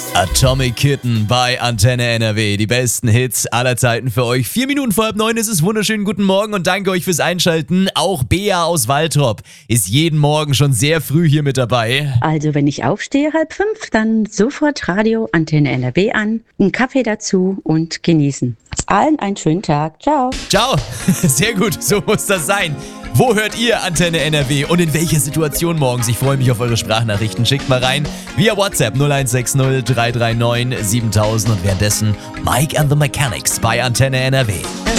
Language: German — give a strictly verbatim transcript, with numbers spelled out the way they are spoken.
Atomic Kitten bei Antenne N R W. Die besten Hits aller Zeiten für euch. Vier Minuten vor halb neun ist es. Wunderschönen guten Morgen und danke euch fürs Einschalten. Auch Bea aus Waltrop ist jeden Morgen schon sehr früh hier mit dabei. Also wenn ich aufstehe, halb fünf, dann sofort Radio Antenne N R W an, einen Kaffee dazu und genießen. Allen einen schönen Tag. Ciao. Ciao. Sehr gut, so muss das sein. Wo hört ihr Antenne N R W und in welcher Situation morgens? Ich freue mich auf eure Sprachnachrichten. Schickt mal rein via WhatsApp null eins sechs null drei drei neun siebentausend und währenddessen Mike and the Mechanics bei Antenne N R W.